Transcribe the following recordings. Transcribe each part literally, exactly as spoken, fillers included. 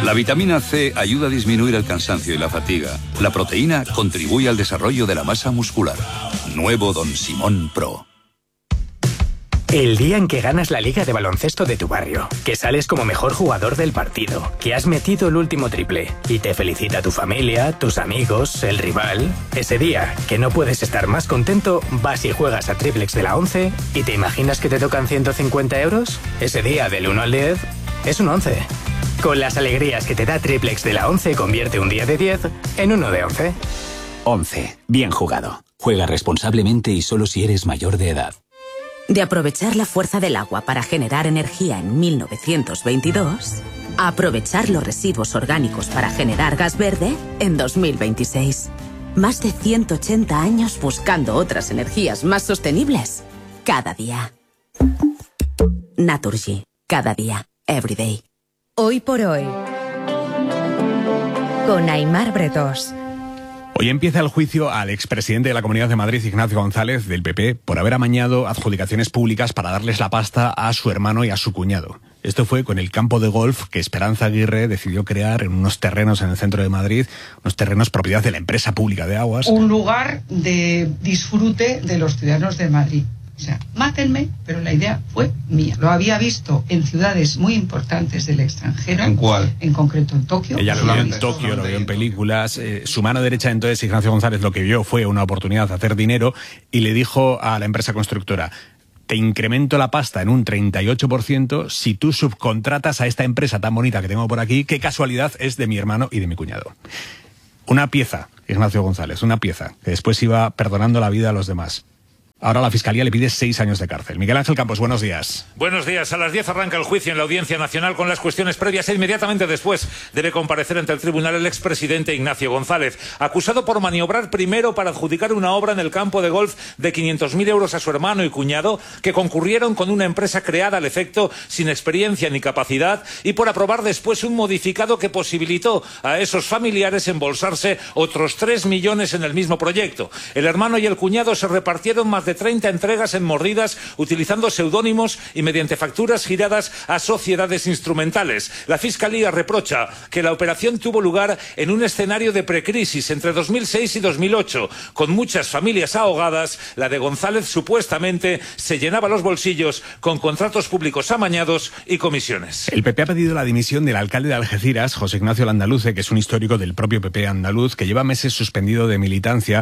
La vitamina C ayuda a disminuir el cansancio y la fatiga. La proteína contribuye al desarrollo de la masa muscular. Nuevo Don Simón Pro. El día en que ganas la liga de baloncesto de tu barrio, que sales como mejor jugador del partido, que has metido el último triple y te felicita tu familia, tus amigos, el rival. Ese día, que no puedes estar más contento, vas y juegas a Triplex de la once y te imaginas que te tocan ciento cincuenta euros. Ese día, del uno al diez, es un once. Con las alegrías que te da Triplex de la once, convierte un día de diez en uno de once. once. Bien jugado. Juega responsablemente y solo si eres mayor de edad. De aprovechar la fuerza del agua para generar energía en mil novecientos veintidós, a aprovechar los residuos orgánicos para generar gas verde en dos mil veintiséis. Más de ciento ochenta años buscando otras energías más sostenibles. Cada día. Naturgy. Cada día. Everyday. Hoy por hoy. Con Aimar Bretos. Hoy empieza el juicio al expresidente de la Comunidad de Madrid, Ignacio González, del P P, por haber amañado adjudicaciones públicas para darles la pasta a su hermano y a su cuñado. Esto fue con el campo de golf que Esperanza Aguirre decidió crear en unos terrenos en el centro de Madrid, unos terrenos propiedad de la empresa pública de aguas. Un lugar de disfrute de los ciudadanos de Madrid. O sea, mátenme, pero la idea fue mía. Lo había visto en ciudades muy importantes del extranjero. ¿En cuál? En concreto en Tokio. Ella lo vio en Tokio, lo vio en películas. Eh, su mano derecha, entonces, Ignacio González, lo que vio fue una oportunidad de hacer dinero y le dijo a la empresa constructora: te incremento la pasta en un treinta y ocho por ciento si tú subcontratas a esta empresa tan bonita que tengo por aquí, qué casualidad es de mi hermano y de mi cuñado. Una pieza, Ignacio González, una pieza, que después iba perdonando la vida a los demás. Ahora la Fiscalía le pide seis años de cárcel. Miguel Ángel Campos, buenos días. Buenos días. A las diez arranca el juicio en la Audiencia Nacional con las cuestiones previas e inmediatamente después debe comparecer ante el tribunal el expresidente Ignacio González, acusado por maniobrar primero para adjudicar una obra en el campo de golf de quinientos mil euros a su hermano y cuñado, que concurrieron con una empresa creada al efecto sin experiencia ni capacidad, y por aprobar después un modificado que posibilitó a esos familiares embolsarse otros tres millones en el mismo proyecto. El hermano y el cuñado se repartieron más de treinta entregas en mordidas utilizando seudónimos y mediante facturas giradas a sociedades instrumentales. La Fiscalía reprocha que la operación tuvo lugar en un escenario de precrisis entre dos mil seis y dos mil ocho, con muchas familias ahogadas. La de González supuestamente se llenaba los bolsillos con contratos públicos amañados y comisiones. El P P ha pedido la dimisión del alcalde de Algeciras, José Ignacio Landaluce, que es un histórico del propio P P andaluz, que lleva meses suspendido de militancia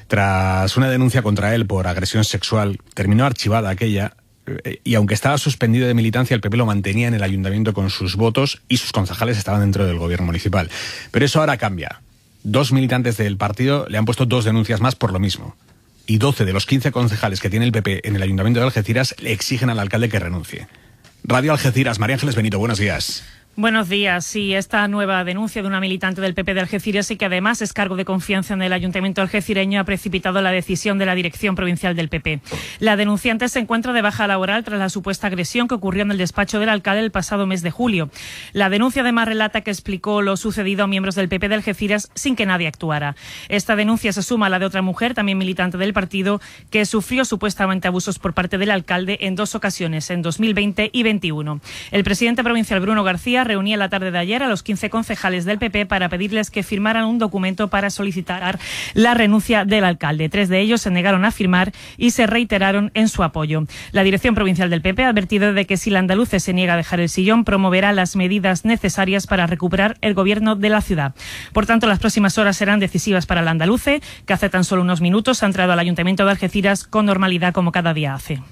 tras una denuncia contra él por agresión sexual. Terminó archivada aquella, y aunque estaba suspendido de militancia, el P P lo mantenía en el ayuntamiento con sus votos y sus concejales estaban dentro del gobierno municipal. Pero eso ahora cambia. Dos militantes del partido le han puesto dos denuncias más por lo mismo. Y doce de los quince concejales que tiene el P P en el ayuntamiento de Algeciras le exigen al alcalde que renuncie. Radio Algeciras, María Ángeles Benito, buenos días. Buenos días. Sí, esta nueva denuncia de una militante del P P de Algeciras y que además es cargo de confianza en el ayuntamiento algecireño ha precipitado la decisión de la dirección provincial del P P. La denunciante se encuentra de baja laboral tras la supuesta agresión que ocurrió en el despacho del alcalde el pasado mes de julio. La denuncia además relata que explicó lo sucedido a miembros del P P de Algeciras sin que nadie actuara. Esta denuncia se suma a la de otra mujer, también militante del partido, que sufrió supuestamente abusos por parte del alcalde en dos ocasiones, en dos mil veinte y veintiuno. El presidente provincial Bruno García reunía la tarde de ayer a los quince concejales del P P para pedirles que firmaran un documento para solicitar la renuncia del alcalde. Tres de ellos se negaron a firmar y se reiteraron en su apoyo. La dirección provincial del P P ha advertido de que si Landaluce se niega a dejar el sillón, promoverá las medidas necesarias para recuperar el gobierno de la ciudad. Por tanto, las próximas horas serán decisivas para Landaluce, que hace tan solo unos minutos ha entrado al Ayuntamiento de Algeciras con normalidad como cada día hace.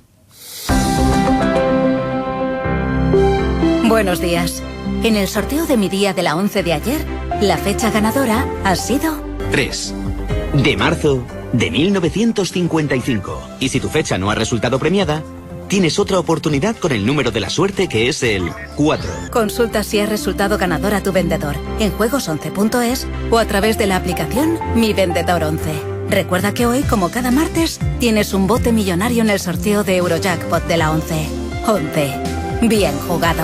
Buenos días. En el sorteo de mi día de la once de ayer, la fecha ganadora ha sido tres de marzo de mil novecientos cincuenta y cinco. Y si tu fecha no ha resultado premiada, tienes otra oportunidad con el número de la suerte, que es el cuatro. Consulta si has resultado ganador a tu vendedor en juegos once punto es o a través de la aplicación Mi Vendedor once. Recuerda que hoy, como cada martes, tienes un bote millonario en el sorteo de Eurojackpot de la once. once. Bien jugado.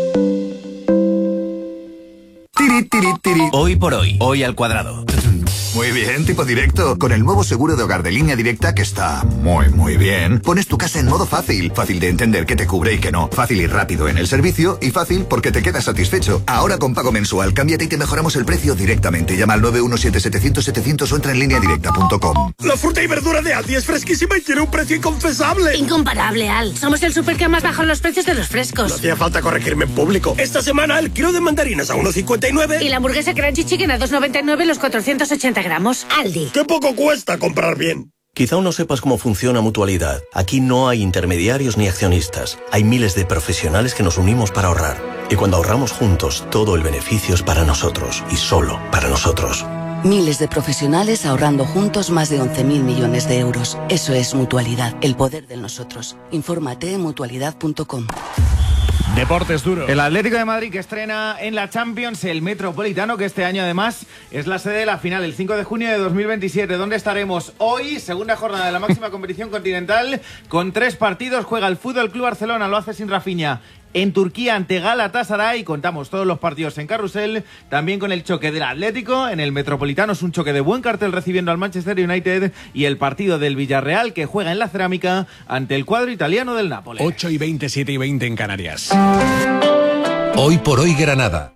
Hoy por hoy, hoy al cuadrado. Muy bien, tipo directo. Con el nuevo seguro de hogar de Línea Directa, que está muy, muy bien, pones tu casa en modo fácil. Fácil de entender qué te cubre y qué no. Fácil y rápido en el servicio y fácil porque te quedas satisfecho. Ahora con pago mensual, cámbiate y te mejoramos el precio directamente. Llama al nueve uno siete setecientos setecientos o entra en línea directa punto com. La fruta y verdura de Aldi es fresquísima y tiene un precio inconfesable. Incomparable, Al. Somos el súper que más baja los precios de los frescos. No hacía falta corregirme en público. Esta semana el kilo de mandarinas a uno cincuenta y nueve. Y la hamburguesa Crunchy Chicken a dos noventa y nueve los cuatrocientos ochenta gramos. Aldi. ¡Qué poco cuesta comprar bien! Quizá aún no sepas cómo funciona Mutualidad. Aquí no hay intermediarios ni accionistas. Hay miles de profesionales que nos unimos para ahorrar. Y cuando ahorramos juntos, todo el beneficio es para nosotros. Y solo para nosotros. Miles de profesionales ahorrando juntos más de once mil millones de euros. Eso es Mutualidad, el poder de nosotros. Infórmate en mutualidad punto com. Deportes duros. El Atlético de Madrid que estrena en la Champions el Metropolitano, que este año además es la sede de la final, el cinco de junio de dos mil veintisiete. ¿Dónde estaremos hoy? Segunda jornada de la máxima competición continental, con tres partidos. Juega el Fútbol Club Barcelona, lo hace sin Rafinha, en Turquía ante Galatasaray. Contamos todos los partidos en Carrusel, también con el choque del Atlético en el Metropolitano. Es un choque de buen cartel recibiendo al Manchester United, y el partido del Villarreal, que juega en la Cerámica ante el cuadro italiano del Nápoles. ocho y veinte, siete y veinte en Canarias. Hoy por hoy Granada.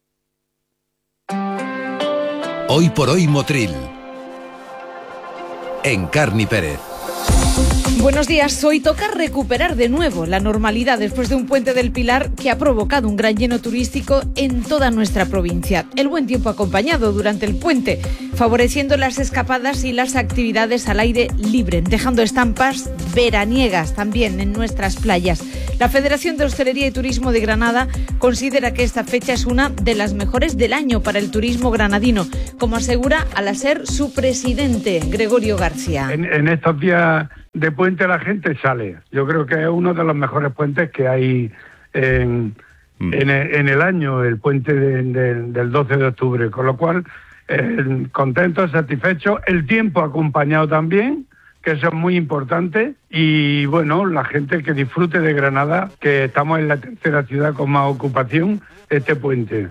Hoy por hoy Motril. En Carni Pérez. Buenos días. Hoy toca recuperar de nuevo la normalidad después de un puente del Pilar que ha provocado un gran lleno turístico en toda nuestra provincia. El buen tiempo ha acompañado durante el puente, favoreciendo las escapadas y las actividades al aire libre, dejando estampas veraniegas también en nuestras playas. La Federación de Hostelería y Turismo de Granada considera que esta fecha es una de las mejores del año para el turismo granadino, como asegura al ser su presidente, Gregorio García. En, en estos días de puente la gente sale. Yo creo que es uno de los mejores puentes que hay en, mm. en, el, en el año, el puente de, de, del doce de octubre, con lo cual eh, contento, satisfecho. El tiempo acompañado también, que eso es muy importante, y bueno, la gente que disfrute de Granada, que estamos en la tercera ciudad con más ocupación este puente.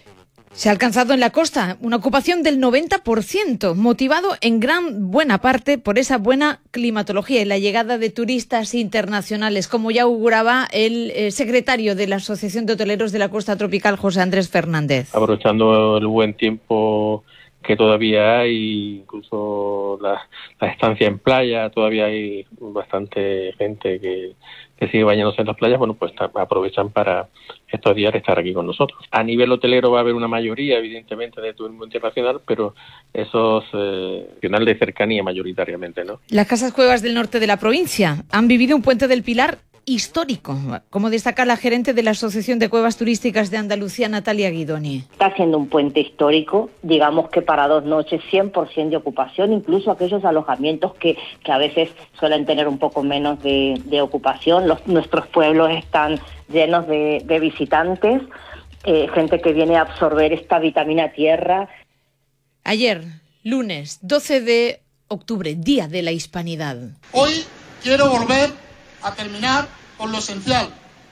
Se ha alcanzado en la costa una ocupación del noventa por ciento, motivado en gran buena parte por esa buena climatología y la llegada de turistas internacionales, como ya auguraba el eh, secretario de la Asociación de Hoteleros de la Costa Tropical, José Andrés Fernández. Aprovechando el buen tiempo que todavía hay, incluso la, la estancia en playa, todavía hay bastante gente que, que sigue bañándose en las playas, bueno, pues aprovechan para estos días estar aquí con nosotros. A nivel hotelero va a haber una mayoría, evidentemente, de turismo internacional, pero esos eh, nacional de cercanía mayoritariamente, ¿no? Las casas cuevas del norte de la provincia han vivido un puente del Pilar histórico, como destaca la gerente de la Asociación de Cuevas Turísticas de Andalucía, Natalia Guidoni. Está siendo un puente histórico, digamos que para dos noches cien por ciento de ocupación, incluso aquellos alojamientos que, que a veces suelen tener un poco menos de, de ocupación. Los, nuestros pueblos están llenos de, de visitantes, eh, gente que viene a absorber esta vitamina tierra. Ayer, lunes doce de octubre, Día de la Hispanidad. Hoy quiero volver a terminar con lo esencial.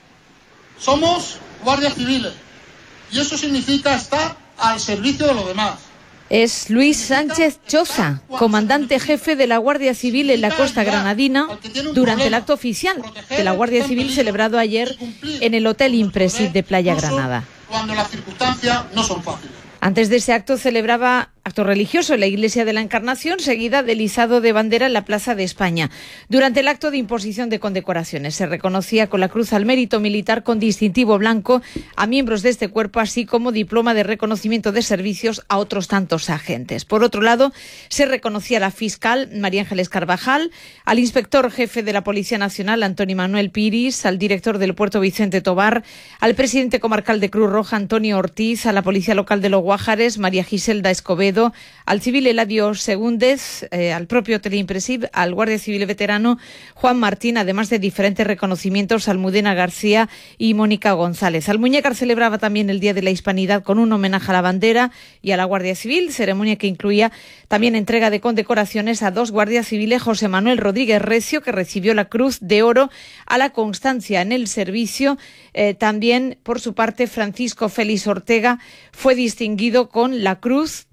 Somos guardias civiles y eso significa estar al servicio de los demás. Es Luis Sánchez Choza, comandante jefe de la Guardia Civil en la costa granadina, durante el acto oficial de la Guardia Civil celebrado ayer en el Hotel Impresid de Playa Granada. Cuando las circunstancias no son fáciles. Antes de ese acto celebraba acto religioso en la Iglesia de la Encarnación, seguida del izado de bandera en la Plaza de España. Durante el acto de imposición de condecoraciones se reconocía con la Cruz al Mérito Militar con distintivo blanco a miembros de este cuerpo, así como diploma de reconocimiento de servicios a otros tantos agentes. Por otro lado, se reconocía a la fiscal María Ángeles Carvajal, al inspector jefe de la Policía Nacional Antonio Manuel Piris, al director del puerto Vicente Tobar, al presidente comarcal de Cruz Roja Antonio Ortiz, a la Policía Local de Los Guájares María Giselda Escobedo, al civil Eladio Segúndez, eh, al propio Teleimpresiv, al guardia civil veterano Juan Martín, además de diferentes reconocimientos a Almudena García y Mónica González. Almuñécar celebraba también el Día de la Hispanidad con un homenaje a la bandera y a la Guardia Civil, ceremonia que incluía también entrega de condecoraciones a dos guardias civiles, José Manuel Rodríguez Recio, que recibió la Cruz de Oro a la constancia en el servicio. Eh, también, por su parte, Francisco Félix Ortega fue distinguido con la Cruz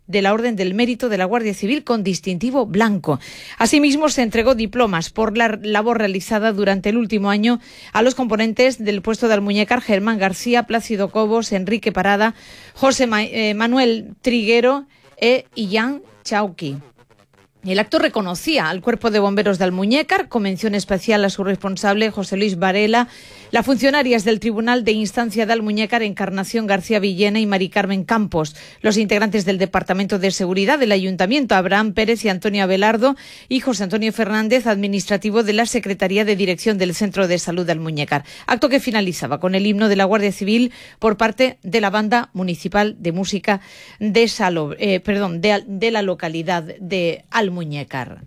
de la Orden del Mérito de la Guardia Civil con distintivo blanco. Asimismo, se entregó diplomas por la labor realizada durante el último año a los componentes del puesto de Almuñécar: Germán García, Plácido Cobos, Enrique Parada, José Ma- eh, Manuel Triguero e Ian Chauqui. El acto reconocía al Cuerpo de Bomberos de Almuñécar, con mención especial a su responsable, José Luis Varela, las funcionarias del Tribunal de Instancia de Almuñécar, Encarnación García Villena y Mari Carmen Campos, los integrantes del Departamento de Seguridad del Ayuntamiento, Abraham Pérez y Antonio Abelardo, y José Antonio Fernández, administrativo de la Secretaría de Dirección del Centro de Salud de Almuñécar. Acto que finalizaba con el himno de la Guardia Civil por parte de la Banda Municipal de Música de, Salo, eh, perdón, de, de la localidad de Almuñécar. Muñecar.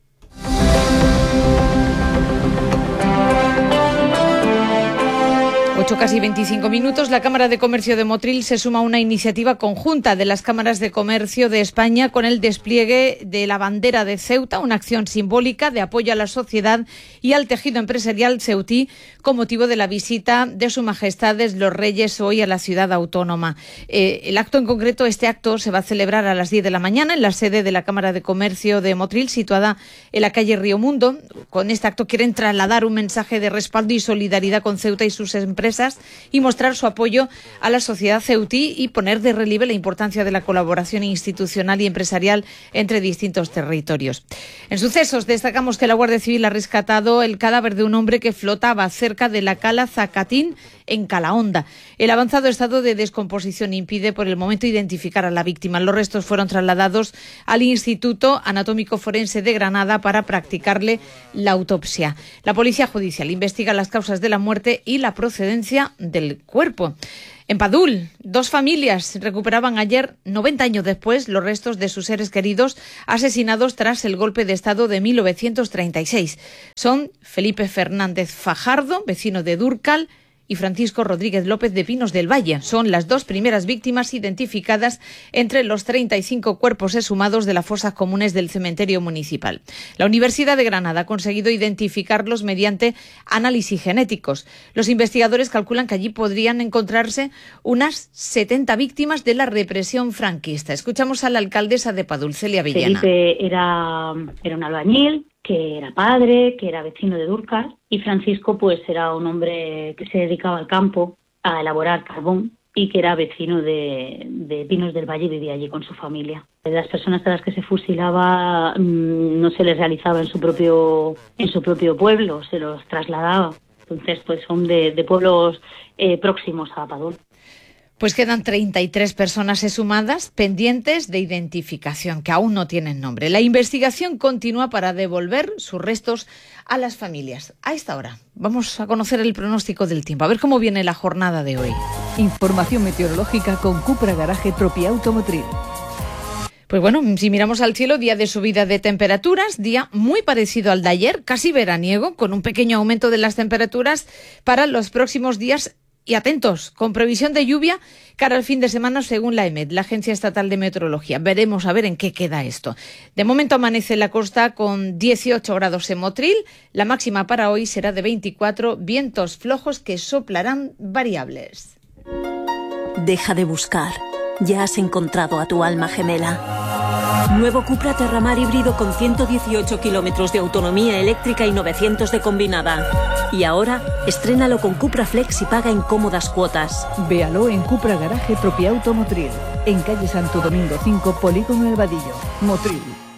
ocho casi veinticinco minutos. La Cámara de Comercio de Motril se suma a una iniciativa conjunta de las cámaras de comercio de España con el despliegue de la bandera de Ceuta, una acción simbólica de apoyo a la sociedad y al tejido empresarial ceutí con motivo de la visita de Su Majestad los Reyes hoy a la ciudad autónoma. Eh, el acto en concreto, este acto se va a celebrar a las diez de la mañana en la sede de la Cámara de Comercio de Motril, situada en la calle Río Mundo. Con este acto quieren trasladar un mensaje de respaldo y solidaridad con Ceuta y sus empresas y mostrar su apoyo a la sociedad ceutí y poner de relieve la importancia de la colaboración institucional y empresarial entre distintos territorios. En sucesos, destacamos que la Guardia Civil ha rescatado el cadáver de un hombre que flotaba cerca de la cala Zacatín, en Calahonda. El avanzado estado de descomposición impide por el momento identificar a la víctima. Los restos fueron trasladados al Instituto Anatómico Forense de Granada para practicarle la autopsia. La Policía Judicial investiga las causas de la muerte y la procedencia del cuerpo. En Padul, dos familias recuperaban ayer, noventa años después, los restos de sus seres queridos asesinados tras el golpe de Estado de mil novecientos treinta y seis. Son Felipe Fernández Fajardo, vecino de Dúrcal, y Francisco Rodríguez López de Pinos del Valle. Son las dos primeras víctimas identificadas entre los treinta y cinco cuerpos exhumados de las fosas comunes del cementerio municipal. La Universidad de Granada ha conseguido identificarlos mediante análisis genéticos. Los investigadores calculan que allí podrían encontrarse unas setenta víctimas de la represión franquista. Escuchamos a la alcaldesa de Padul, Celia Villena. Felipe era, era un albañil, que era padre, que era vecino de Dúrcal, y Francisco pues era un hombre que se dedicaba al campo, a elaborar carbón, y que era vecino de, de Pinos del Valle y vivía allí con su familia. Las personas a las que se fusilaba mmm, no se les realizaba en su propio en su propio pueblo, se los trasladaba. Entonces pues son de, de pueblos eh, próximos a Padul. Pues quedan treinta y tres personas exhumadas pendientes de identificación, que aún no tienen nombre. La investigación continúa para devolver sus restos a las familias. A esta hora vamos a conocer el pronóstico del tiempo, a ver cómo viene la jornada de hoy. Información meteorológica con Cupra Garaje Tropi Automotril. Pues bueno, si miramos al cielo, día de subida de temperaturas, día muy parecido al de ayer, casi veraniego, con un pequeño aumento de las temperaturas para los próximos días. Y atentos, con previsión de lluvia cara al fin de semana según la EMET, la Agencia Estatal de Meteorología. Veremos a ver en qué queda esto. De momento amanece en la costa con dieciocho grados en Motril. La máxima para hoy será de veinticuatro, vientos flojos que soplarán variables. Deja de buscar. Ya has encontrado a tu alma gemela. Nuevo Cupra Terramar híbrido con ciento dieciocho kilómetros de autonomía eléctrica y novecientos de combinada. Y ahora, estrénalo con Cupra Flex y paga en cómodas cuotas. Véalo en Cupra Garaje Tropi Automotril, en calle Santo Domingo cinco, Polígono El Vadillo, Motril.